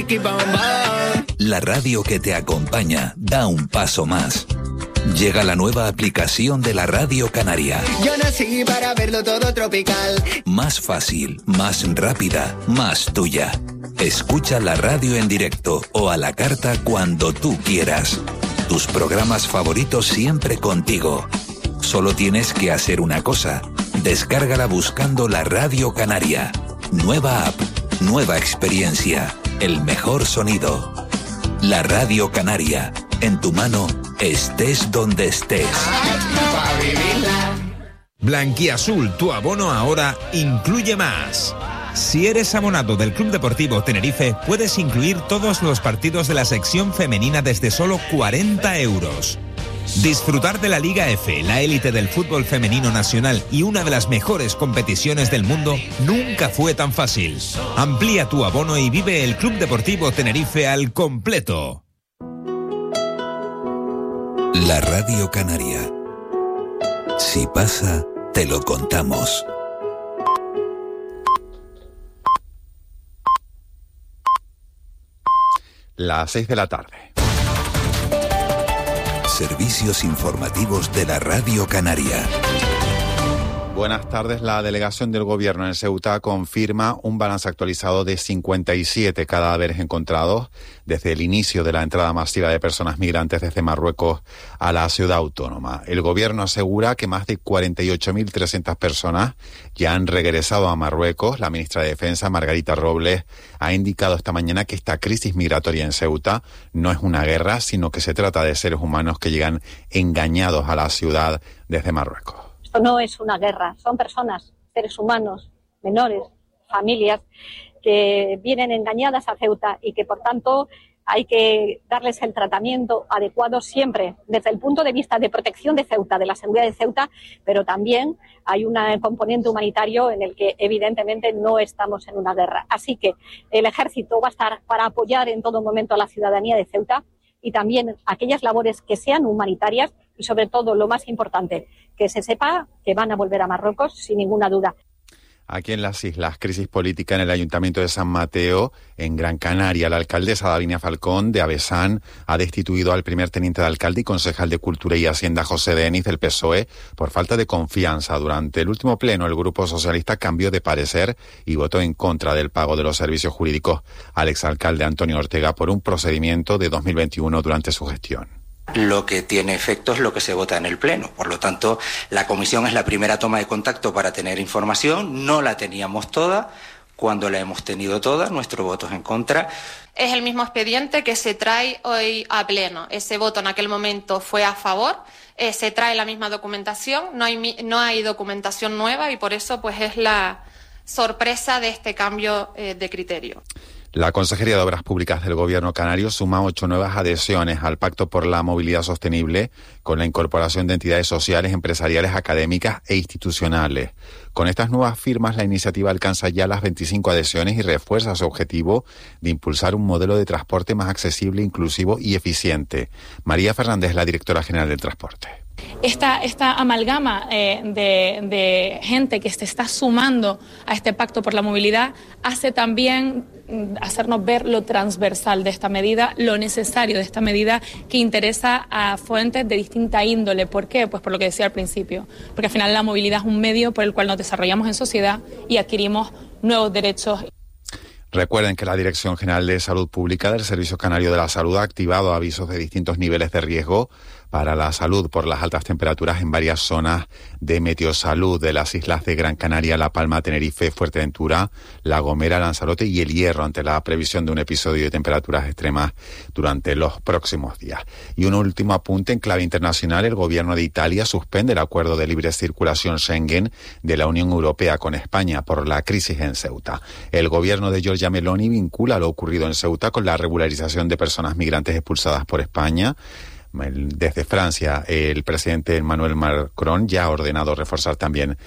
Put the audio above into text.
La radio que te acompaña da un paso más. Llega la nueva aplicación de la Radio Canaria. Yo nací para verlo todo tropical. Más fácil, más rápida, más tuya. Escucha la radio en directo o a la carta cuando tú quieras. Tus programas favoritos siempre contigo. Solo tienes que hacer una cosa. Descárgala buscando la Radio Canaria. Nueva app, nueva experiencia, el mejor sonido. La Radio Canaria, en tu mano, estés donde estés. Blanquiazul, tu abono ahora incluye más. Si eres abonado del Club Deportivo Tenerife, puedes incluir todos los partidos de la sección femenina desde solo 40 euros. Disfrutar de la Liga F, la élite del fútbol femenino nacional y una de las mejores competiciones del mundo nunca fue tan fácil. Amplía tu abono y vive el Club Deportivo Tenerife al completo. La Radio Canaria. Si pasa, te lo contamos. Las 6 de la tarde. Servicios informativos de la Radio Canaria. Buenas tardes. La delegación del Gobierno en Ceuta confirma un balance actualizado de 57 cadáveres encontrados desde el inicio de la entrada masiva de personas migrantes desde Marruecos a la ciudad autónoma. El Gobierno asegura que más de 48.300 personas ya han regresado a Marruecos. La ministra de Defensa, Margarita Robles, ha indicado esta mañana que esta crisis migratoria en Ceuta no es una guerra, sino que se trata de seres humanos que llegan engañados a la ciudad desde Marruecos. Esto no es una guerra, son personas, seres humanos, menores, familias que vienen engañadas a Ceuta y que, por tanto, hay que darles el tratamiento adecuado siempre desde el punto de vista de protección de Ceuta, de la seguridad de Ceuta, pero también hay un componente humanitario en el que evidentemente no estamos en una guerra. Así que el Ejército va a estar para apoyar en todo momento a la ciudadanía de Ceuta y también aquellas labores que sean humanitarias y, sobre todo, lo más importante, que se sepa que van a volver a Marruecos sin ninguna duda. Aquí en las islas, crisis política en el Ayuntamiento de San Mateo, en Gran Canaria. La alcaldesa Davinia Falcón, de Avesán, ha destituido al primer teniente de alcalde y concejal de Cultura y Hacienda, José Denis, del PSOE, por falta de confianza. Durante el último pleno, el Grupo Socialista cambió de parecer y votó en contra del pago de los servicios jurídicos al exalcalde Antonio Ortega por un procedimiento de 2021 durante su gestión. Lo que tiene efecto es lo que se vota en el Pleno. Por lo tanto, la comisión es la primera toma de contacto para tener información. No la teníamos toda. Cuando la hemos tenido toda, nuestro voto es en contra. Es el mismo expediente que se trae hoy a Pleno. Ese voto en aquel momento fue a favor. Se trae la misma documentación. No hay documentación nueva y por eso pues es la sorpresa de este cambio de criterio. La Consejería de Obras Públicas del Gobierno canario suma 8 nuevas adhesiones al Pacto por la Movilidad Sostenible con la incorporación de entidades sociales, empresariales, académicas e institucionales. Con estas nuevas firmas, la iniciativa alcanza ya las 25 adhesiones y refuerza su objetivo de impulsar un modelo de transporte más accesible, inclusivo y eficiente. María Fernández es la directora general del transporte. Esta amalgama de gente que se está sumando a este pacto por la movilidad hace también hacernos ver lo transversal de esta medida, lo necesario de esta medida que interesa a fuentes de distinta índole. ¿Por qué? Pues por lo que decía al principio, porque al final la movilidad es un medio por el cual nos desarrollamos en sociedad y adquirimos nuevos derechos. Recuerden que la Dirección General de Salud Pública del Servicio Canario de la Salud ha activado avisos de distintos niveles de riesgo para la salud por las altas temperaturas en varias zonas de Meteosalud de las islas de Gran Canaria, La Palma, Tenerife, Fuerteventura, La Gomera, Lanzarote y El Hierro, ante la previsión de un episodio de temperaturas extremas durante los próximos días. Y un último apunte en clave internacional: el gobierno de Italia suspende el acuerdo de libre circulación Schengen de la Unión Europea con España por la crisis en Ceuta. El gobierno de Giorgia Meloni vincula lo ocurrido en Ceuta con la regularización de personas migrantes expulsadas por España. Desde Francia, el presidente Emmanuel Macron ya ha ordenado reforzar también